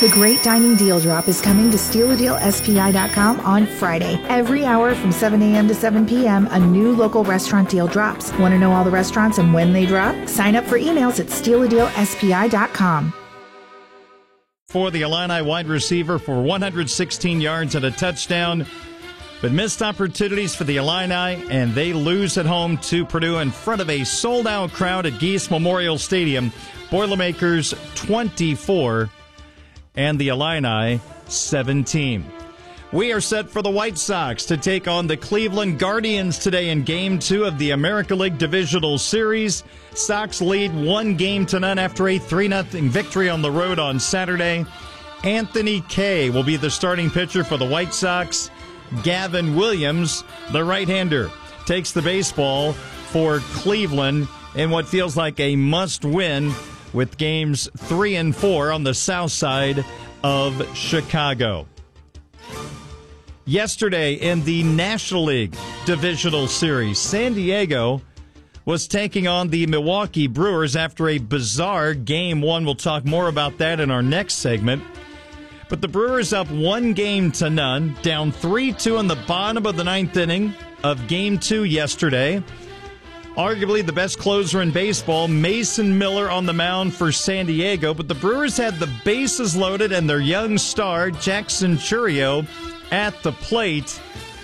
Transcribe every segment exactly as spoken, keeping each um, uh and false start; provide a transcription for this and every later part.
The Great Dining Deal Drop is coming to steal a deal S P I dot com on Friday. Every hour from seven a.m. to seven p.m., a new local restaurant deal drops. Want to know all the restaurants and when they drop? Sign up for emails at steal a deal S P I dot com. For the Illini wide receiver for one hundred sixteen yards and a touchdown, but missed opportunities for the Illini, and they lose at home to Purdue in front of a sold-out crowd at Geese Memorial Stadium. Boilermakers twenty-four and the Illini seventeen. We are set for the White Sox to take on the Cleveland Guardians today in Game two of the America League Divisional Series. Sox lead one game to none after a three nothing victory on the road on Saturday. Anthony Kay will be the starting pitcher for the White Sox. Gavin Williams, the right-hander, takes the baseball for Cleveland in what feels like a must-win with games three and four on the south side of Chicago. Yesterday in the National League Divisional Series, San Diego was taking on the Milwaukee Brewers after a bizarre game one. We'll talk more about that in our next segment. But the Brewers up one game to none, down three two in the bottom of the ninth inning of Game two yesterday. Arguably the best closer in baseball, Mason Miller on the mound for San Diego, but the Brewers had the bases loaded and their young star, Jackson Chourio, at the plate.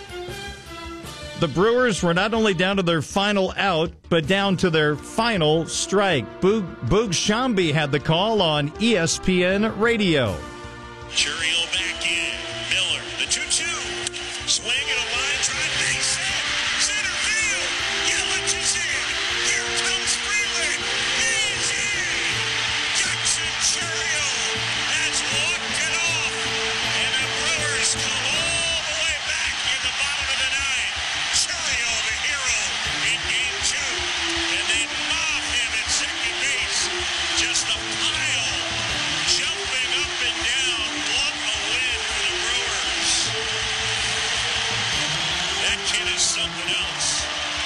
The Brewers were not only down to their final out, but down to their final strike. Boog, Boog Shambi had the call on E S P N Radio. Chourio back in. Miller, the two two. Swing and a line drive. Base hit. Center field. Yelich is in. Here comes Freeland. He's in. Jackson Chourio has walked it off. And the Brewers come all the way back in the bottom of the ninth. Chourio, the hero, in game two. And they mob him at second base. Just a pile. Jumping up and down. What a win for the Brewers. That kid is something else.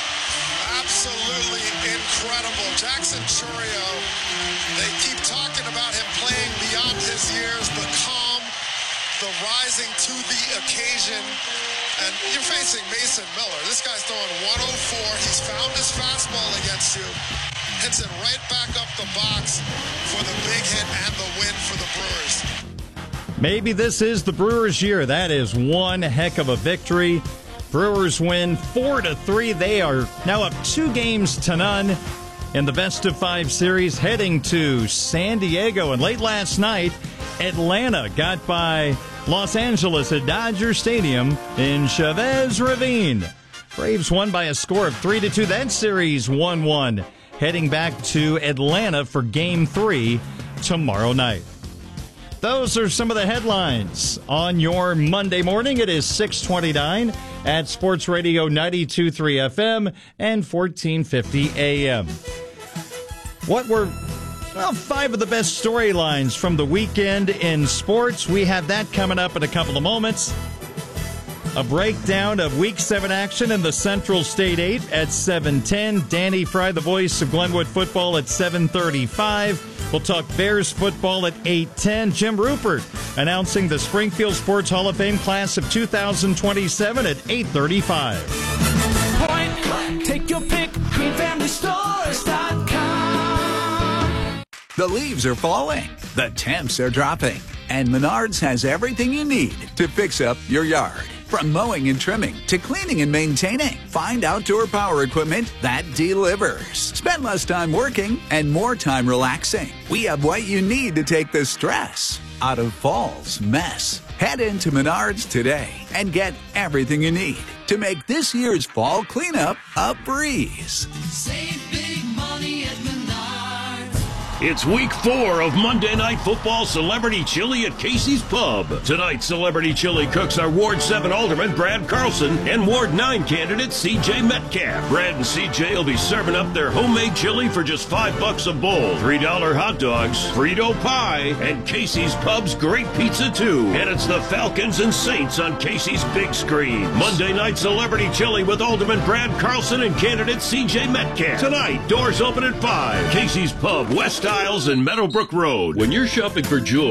Absolutely incredible. Jackson Chourio, they keep talking about him playing beyond his years, the calm, the rising to the occasion. And you're facing Mason Miller. This guy's throwing one oh four. He's found his fastball against you. Hits it right back up the box for the big hit and the win for the Brewers. Maybe this is the Brewers' year. That is one heck of a victory. Brewers win four to three. They are now up two games to none in the best of five series, heading to San Diego. And late last night, Atlanta got by Los Angeles at Dodger Stadium in Chavez Ravine. Braves won by a score of three to two. That series one one. Heading back to Atlanta for Game three tomorrow night. Those are some of the headlines on your Monday morning. It is six twenty-nine at Sports Radio ninety-two point three F M and fourteen fifty A M. What were, well, five of the best storylines from the weekend in sports? We have that coming up in a couple of moments. A breakdown of Week seven action in the Central State eight at seven ten. Danny Fry, the voice of Glenwood football, at seven thirty-five. We'll talk Bears football at eight ten. Jim Rupert announcing the Springfield Sports Hall of Fame class of two thousand twenty-seven at eight thirty-five. Point, take your pick, green family stores dot com. The leaves are falling, the temps are dropping, and Menards has everything you need to fix up your yard. From mowing and trimming to cleaning and maintaining, find outdoor power equipment that delivers. Spend less time working and more time relaxing. We have what you need to take the stress out of fall's mess. Head into Menards today and get everything you need to make this year's fall cleanup a breeze. Save big money at Menards. It's week four of Monday Night Football Celebrity Chili at Casey's Pub. Tonight, Celebrity Chili cooks are Ward seven Alderman Brad Carlson and Ward nine candidate C J Metcalf. Brad and C J will be serving up their homemade chili for just five bucks a bowl. three dollar hot dogs, Frito pie, and Casey's Pub's great pizza too. And it's the Falcons and Saints on Casey's big screen. Monday Night Celebrity Chili with Alderman Brad Carlson and candidate C J Metcalf. Tonight, doors open at five. Casey's Pub, West Isles and Meadowbrook Road. When you're shopping for jewelry,